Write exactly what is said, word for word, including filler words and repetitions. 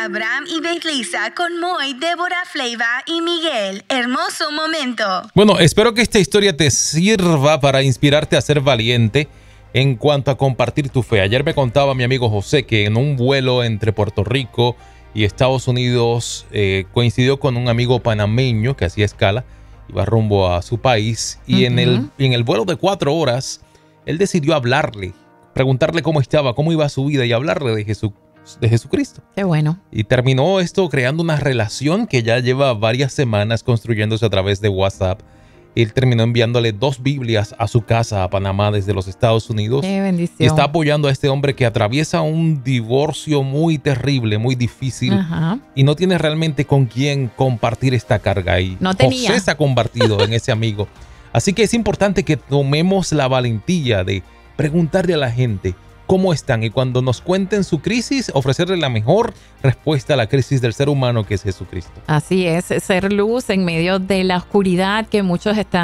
Abraham y Betlisa con Moy, Débora, Fleiva y Miguel. Hermoso momento. Bueno, espero que esta historia te sirva para inspirarte a ser valiente en cuanto a compartir tu fe. Ayer me contaba mi amigo José que en un vuelo entre Puerto Rico y Estados Unidos eh, coincidió con un amigo panameño que hacía escala, iba rumbo a su país y uh-huh. en, el, en el vuelo de cuatro horas él decidió hablarle, preguntarle cómo estaba, cómo iba su vida y hablarle de Jesús. de Jesucristo. Qué bueno. Y terminó esto creando una relación que ya lleva varias semanas construyéndose a través de WhatsApp. Él terminó enviándole dos Biblias a su casa a Panamá desde los Estados Unidos. Qué bendición. Y está apoyando a este hombre que atraviesa un divorcio muy terrible, muy difícil. Ajá. Y no tiene realmente con quién compartir esta carga. Y no tenía. José se ha convertido en ese amigo. Así que es importante que tomemos la valentía de preguntarle a la gente cómo están y cuando nos cuenten su crisis, ofrecerle la mejor respuesta a la crisis del ser humano que es Jesucristo. Así es, ser luz en medio de la oscuridad que muchos están